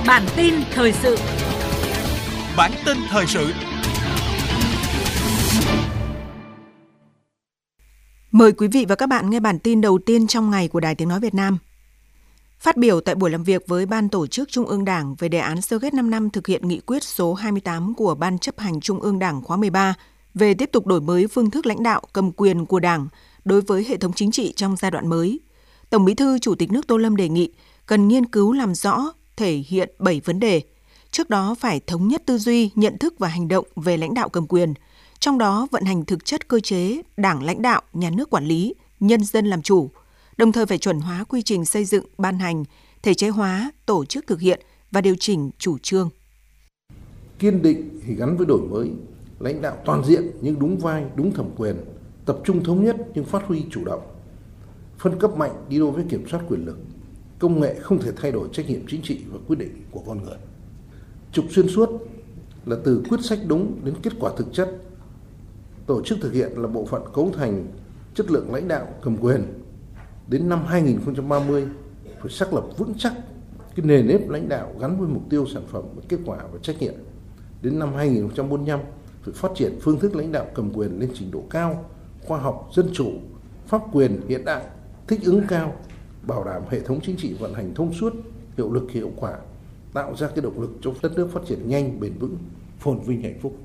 Bản tin thời sự. Bản tin thời sự. Mời quý vị và các bạn nghe bản tin đầu tiên trong ngày của Đài Tiếng Nói Việt Nam. Phát biểu tại buổi làm việc với Ban Tổ chức Trung ương Đảng về đề án sơ kết 5 năm thực hiện nghị quyết số 28 của Ban Chấp hành Trung ương Đảng khóa 13 về tiếp tục đổi mới phương thức lãnh đạo cầm quyền của Đảng đối với hệ thống chính trị trong giai đoạn mới, Tổng Bí thư Chủ tịch nước Tô Lâm đề nghị cần nghiên cứu làm rõ, thể hiện 7 vấn đề. Trước đó phải thống nhất tư duy, nhận thức và hành động về lãnh đạo cầm quyền, trong đó vận hành thực chất cơ chế Đảng lãnh đạo, nhà nước quản lý, nhân dân làm chủ, đồng thời phải chuẩn hóa quy trình xây dựng, ban hành, thể chế hóa, tổ chức thực hiện và điều chỉnh chủ trương. Kiên định thì gắn với đổi mới, lãnh đạo toàn diện nhưng đúng vai, đúng thẩm quyền, tập trung thống nhất nhưng phát huy chủ động, phân cấp mạnh đi đôi với kiểm soát quyền lực, công nghệ không thể thay đổi trách nhiệm chính trị và quyết định của con người. Trục xuyên suốt là từ quyết sách đúng đến kết quả thực chất. Tổ chức thực hiện là bộ phận cấu thành chất lượng lãnh đạo cầm quyền. Đến năm 2030 phải xác lập vững chắc cái nền nếp lãnh đạo gắn với mục tiêu sản phẩm, kết quả và trách nhiệm. Đến năm 2045 phải phát triển phương thức lãnh đạo cầm quyền lên trình độ cao, khoa học, dân chủ, pháp quyền hiện đại, thích ứng cao, bảo đảm hệ thống chính trị vận hành thông suốt, hiệu lực hiệu quả, tạo ra cái động lực cho đất nước phát triển nhanh, bền vững, phồn vinh hạnh phúc.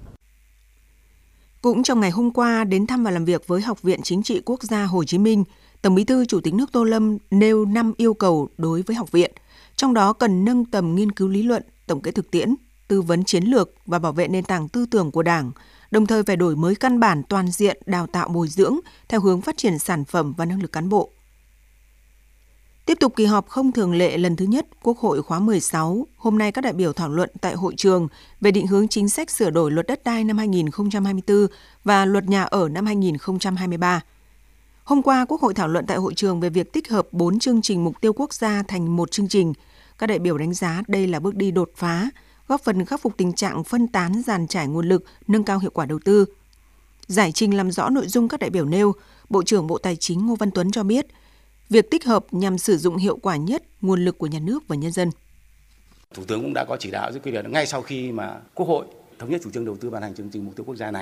Cũng trong ngày hôm qua, đến thăm và làm việc với Học viện Chính trị Quốc gia Hồ Chí Minh, Tổng Bí thư Chủ tịch nước Tô Lâm nêu 5 yêu cầu đối với học viện, trong đó cần nâng tầm nghiên cứu lý luận, tổng kết thực tiễn, tư vấn chiến lược và bảo vệ nền tảng tư tưởng của Đảng, đồng thời phải đổi mới căn bản toàn diện đào tạo bồi dưỡng theo hướng phát triển sản phẩm và năng lực cán bộ. Tiếp tục kỳ họp không thường lệ lần thứ nhất Quốc hội khóa 16, hôm nay các đại biểu thảo luận tại hội trường về định hướng chính sách sửa đổi luật đất đai năm 2024 và luật nhà ở năm 2023. Hôm qua, Quốc hội thảo luận tại hội trường về việc tích hợp 4 chương trình mục tiêu quốc gia thành một chương trình. Các đại biểu đánh giá đây là bước đi đột phá, góp phần khắc phục tình trạng phân tán dàn trải nguồn lực, nâng cao hiệu quả đầu tư. Giải trình làm rõ nội dung các đại biểu nêu, Bộ trưởng Bộ Tài chính Ngô Văn Tuấn cho biết, việc tích hợp nhằm sử dụng hiệu quả nhất nguồn lực của nhà nước và nhân dân. Thủ tướng cũng đã có chỉ đạo rất quyết liệt ngay sau khi mà Quốc hội thống nhất chủ trương đầu tư ban hành chương trình mục tiêu quốc gia này.